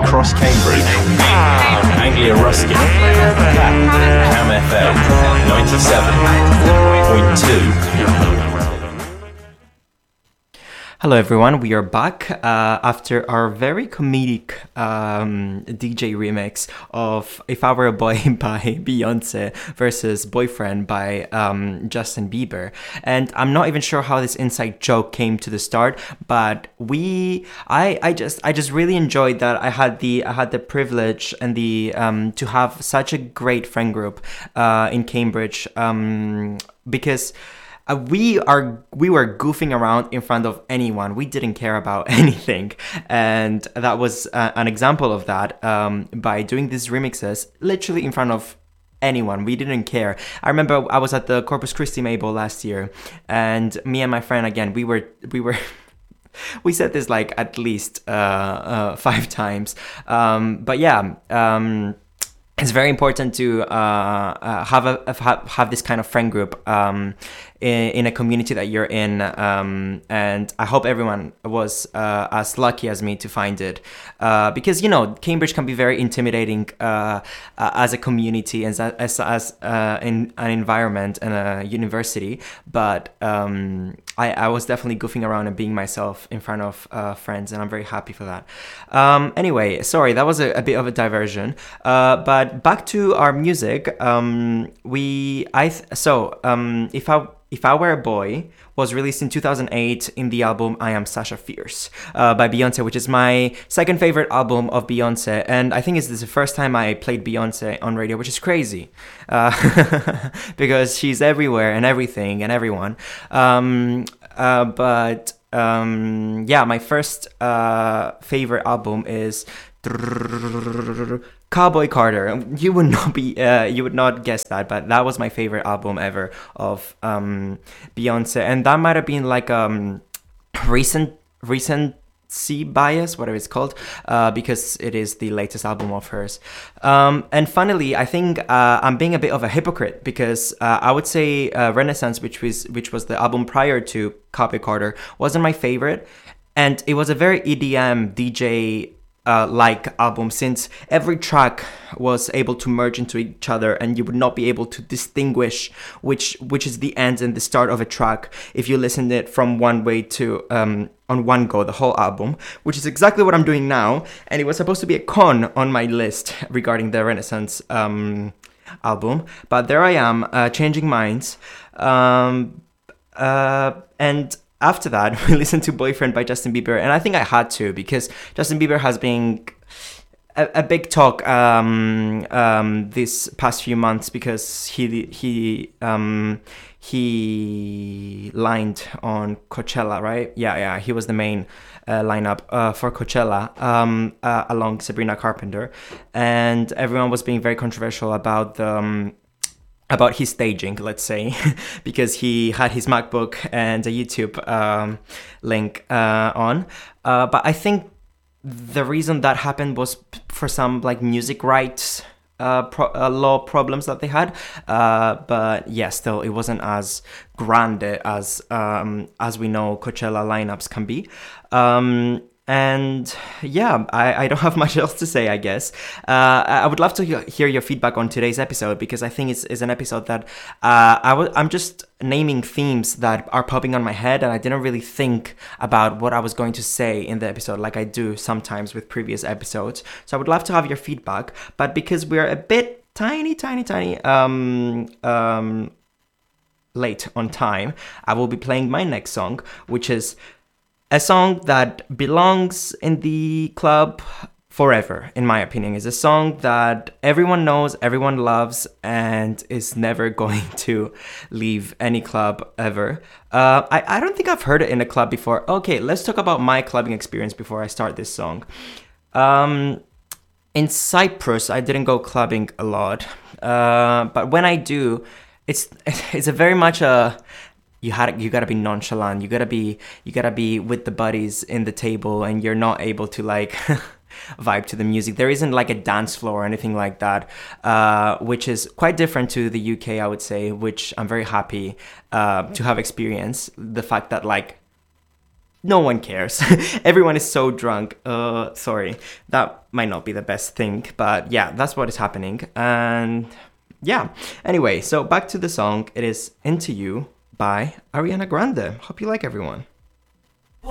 across Cambridge. Anglia Ruskin, Cam FM 97.2. Hello everyone, we are back after our very comedic DJ remix of If I Were a Boy by Beyonce versus Boyfriend by Justin Bieber. And I'm not even sure how this inside joke came to the start, but I just really enjoyed that I had the privilege and the to have such a great friend group in Cambridge because we were goofing around in front of anyone. We didn't care about anything, and that was an example of that by doing these remixes literally in front of anyone. We didn't care. I remember I was at the Corpus Christi Mabel last year, and me and my friend again, we were we said this like at least 5 times, but yeah. It's very important to have this kind of friend group in a community that you're in, and I hope everyone was as lucky as me to find it, because Cambridge can be very intimidating as a community, as in an environment and a university, but I was definitely goofing around and being myself in front of friends, and I'm very happy for that. Anyway, sorry, that was a bit of a diversion, but back to our music. If I Were a Boy was released in 2008 in the album I Am Sasha Fierce by Beyonce, which is my second favorite album of Beyonce. And I think this is the first time I played Beyonce on radio, which is crazy because she's everywhere and everything and everyone. Yeah, my first favorite album is Cowboy Carter. You would not guess that, but that was my favorite album ever of Beyonce, and that might have been like recency bias, whatever it's called, because it is the latest album of hers. And finally, I think I'm being a bit of a hypocrite because I would say Renaissance, which was the album prior to Cowboy Carter, wasn't my favorite, and it was a very EDM DJ like album, since every track was able to merge into each other and you would not be able to distinguish which is the end and the start of a track if you listened it from one way to on one go, the whole album, which is exactly what I'm doing now. And it was supposed to be a con on my list regarding the Renaissance album, but there I am changing minds, and after that, we listened to Boyfriend by Justin Bieber, and I think I had to, because Justin Bieber has been a big talk this past few months, because he lined on Coachella, right? Yeah, he was the main lineup for Coachella along Sabrina Carpenter, and everyone was being very controversial about his staging, let's say, because he had his MacBook and a YouTube link on. But I think the reason that happened was for some like music rights law problems that they had. But yeah, still, it wasn't as grand as we know Coachella lineups can be. And yeah, I don't have much else to say, I guess. I would love to hear your feedback on today's episode, because I think it's an episode that I'm just naming themes that are popping on my head, and I didn't really think about what I was going to say in the episode like I do sometimes with previous episodes. So I would love to have your feedback, but because we're a bit tiny late on time, I will be playing my next song, which is a song that belongs in the club forever, in my opinion. It's a song that everyone knows, everyone loves, and is never going to leave any club ever. I don't think I've heard it in a club before. Okay, let's talk about my clubbing experience before I start this song. In Cyprus, I didn't go clubbing a lot, but when I do, it's a very much a... You gotta be nonchalant. You gotta be with the buddies in the table, and you're not able to like vibe to the music. There isn't like a dance floor or anything like that, which is quite different to the UK, I would say, which I'm very happy to have experienced. The fact that like no one cares. Everyone is so drunk. Sorry, that might not be the best thing, but yeah, that's what is happening. And yeah, anyway, so back to the song. It is Into You by Ariana Grande. Hope you like, everyone.